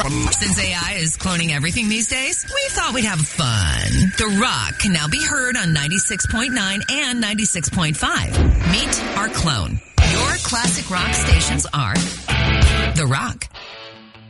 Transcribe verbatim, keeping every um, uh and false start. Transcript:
Since A I is cloning everything these days, we thought we'd have fun. The Rock can now be heard on ninety-six point nine and ninety-six point five. Meet our clone. Your classic rock stations are The Rock,